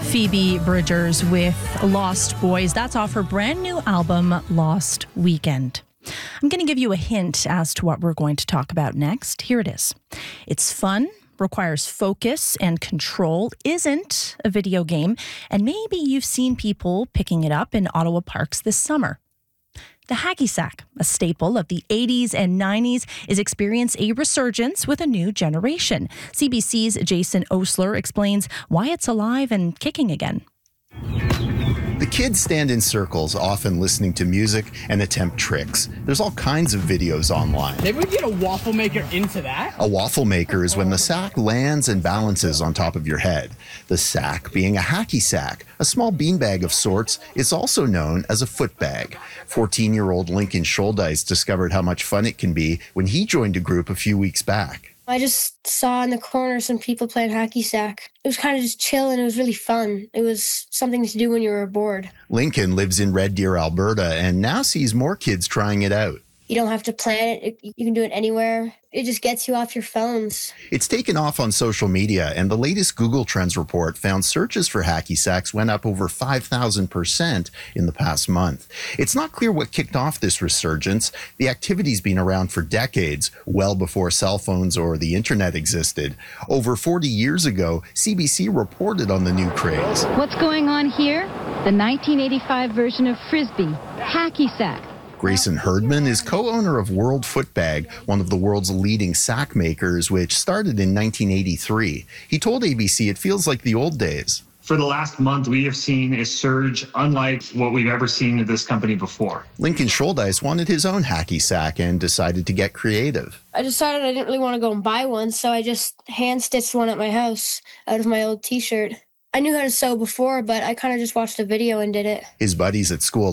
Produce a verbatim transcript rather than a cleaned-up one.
Phoebe Bridgers with Lost Boys. That's off her brand new album, Lost Weekend. I'm going to give you a hint as to what we're going to talk about next. Here it is. It's fun, requires focus and control, isn't a video game, and maybe you've seen people picking it up in Ottawa parks this summer. The hacky sack, a staple of the eighties and nineties, is experiencing a resurgence with a new generation. C B C's Jason Osler explains why it's alive and kicking again. The kids stand in circles, often listening to music and attempt tricks. There's all kinds of videos online. Maybe we get a waffle maker into that? A waffle maker is when the sack lands and balances on top of your head. The sack being a hacky sack, a small beanbag of sorts, is also known as a footbag. fourteen-year-old Lincoln Scholdice discovered how much fun it can be when he joined a group a few weeks back. I just saw in the corner some people playing hacky sack. It was kind of just chill and it was really fun. It was something to do when you were bored. Lincoln lives in Red Deer, Alberta, and now sees more kids trying it out. You don't have to plan it. You can do it anywhere. It just gets you off your phones. It's taken off on social media, and the latest Google Trends report found searches for hacky sacks went up over five thousand percent in the past month. It's not clear what kicked off this resurgence. The activity's been around for decades, well before cell phones or the internet existed. Over forty years ago, C B C reported on the new craze. What's going on here? The nineteen eighty-five version of Frisbee, hacky sack. Grayson Herdman is co-owner of World Footbag, one of the world's leading sack makers, which started in nineteen eighty-three. He told A B C it feels like the old days. For the last month, we have seen a surge unlike what we've ever seen at this company before. Lincoln Scholdice wanted his own hacky sack and decided to get creative. I decided I didn't really want to go and buy one, so I just hand-stitched one at my house out of my old t-shirt. I knew how to sew before, but I kind of just watched a video and did it. His buddies at school